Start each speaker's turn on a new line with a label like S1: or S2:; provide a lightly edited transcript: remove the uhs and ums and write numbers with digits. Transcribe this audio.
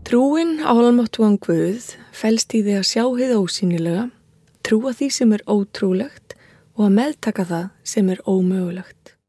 S1: Trúin á almáttugan Guð felst í því að sjá hið ósýnilega, trúa því sem er ótrúlegt og að meðtaka það sem er ómögulegt.